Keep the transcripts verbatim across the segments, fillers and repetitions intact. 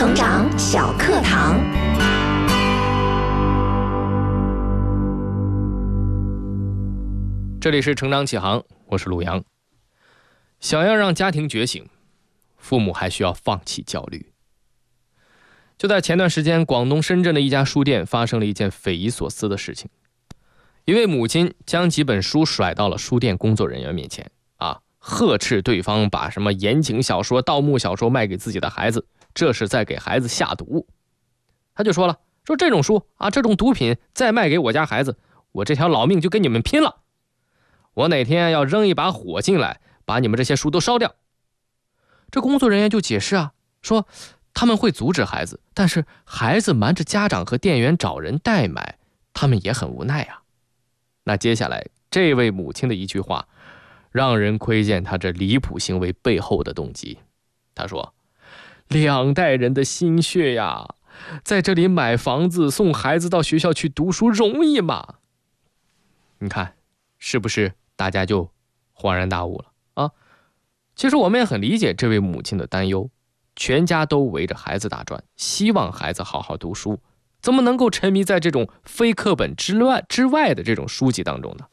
成长小课堂。 这里是成长启航，我是陆阳。想要让家庭觉醒，父母还需要放弃焦虑。就在前段时间，广东深圳的一家书店发生了一件匪夷所思的事情。一位母亲将几本书甩到了书店工作人员面前，啊，呵斥对方把什么言情小说、盗墓小说卖给自己的孩子，这是在给孩子下毒。他就说了，说这种书啊，这种毒品再卖给我家孩子，我这条老命就跟你们拼了。我哪天要扔一把火进来，把你们这些书都烧掉。这工作人员就解释啊，说他们会阻止孩子，但是孩子瞒着家长和店员找人代买，他们也很无奈啊。那接下来这位母亲的一句话，让人窥见她这离谱行为背后的动机。她说，两代人的心血呀，在这里买房子送孩子到学校去读书容易吗？你看是不是大家就恍然大悟了啊？其实我们也很理解这位母亲的担忧，全家都围着孩子打转，希望孩子好好读书，怎么能够沉迷在这种非课本之外之外的这种书籍当中呢？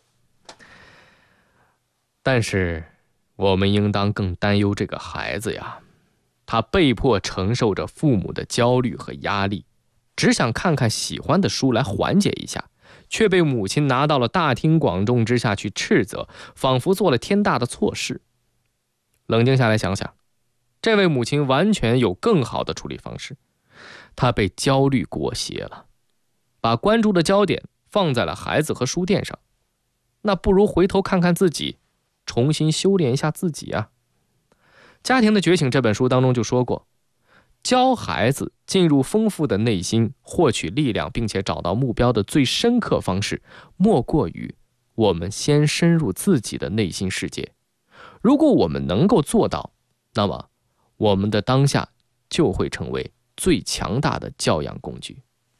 但是我们应当更担忧这个孩子呀，他被迫承受着父母的焦虑和压力，只想看看喜欢的书来缓解一下，却被母亲拿到了大庭广众之下去斥责，仿佛做了天大的错事。冷静下来想想，这位母亲完全有更好的处理方式。她被焦虑裹挟了，把关注的焦点放在了孩子和书店上，那不如回头看看自己，重新修炼一下自己啊。家庭的觉醒这本书当中就说过，教孩子进入丰富的内心，获取力量并且找到目标的最深刻方式，莫过于我们先深入自己的内心世界。如果我们能够做到，那么我们的当下就会成为最强大的教养工具。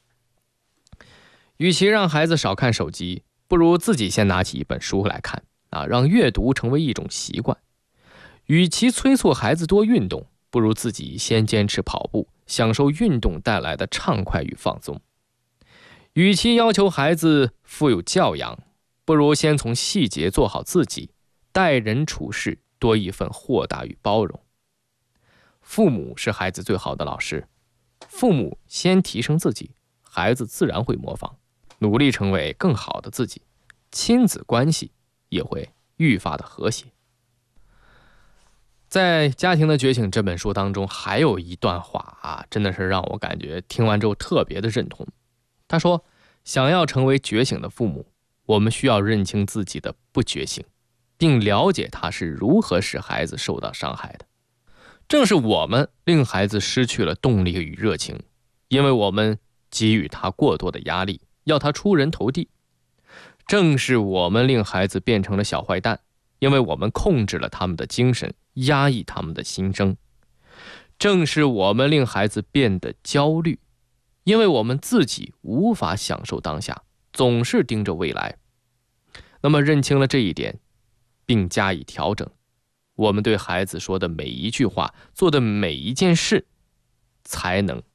与其让孩子少看手机，不如自己先拿起一本书来看啊，让阅读成为一种习惯。与其催促孩子多运动，不如自己先坚持跑步，享受运动带来的畅快与放松。与其要求孩子富有教养，不如先从细节做好自己，待人处事多一份豁达与包容。父母是孩子最好的老师，父母先提升自己，孩子自然会模仿，努力成为更好的自己，亲子关系也会愈发的和谐。在《家庭的觉醒》这本书当中，还有一段话啊，真的是让我感觉听完之后特别的认同。他说，想要成为觉醒的父母，我们需要认清自己的不觉醒，并了解它是如何使孩子受到伤害的。正是我们令孩子失去了动力与热情，因为我们给予他过多的压力，要他出人头地。正是我们令孩子变成了小坏蛋，因为我们控制了他们的精神，压抑他们的心声。正是我们令孩子变得焦虑，因为我们自己无法享受当下，总是盯着未来。那么认清了这一点，并加以调整，我们对孩子说的每一句话，做的每一件事，才能